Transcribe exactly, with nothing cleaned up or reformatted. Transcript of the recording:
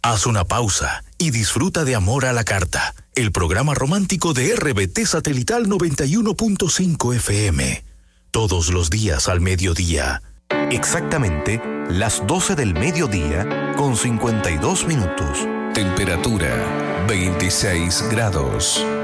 Haz una pausa y disfruta de Amor a la Carta, el programa romántico de R B T Satelital noventa y uno punto cinco F M. Todos los días al mediodía. Exactamente las doce del mediodía con cincuenta y dos minutos. Temperatura veintiséis grados.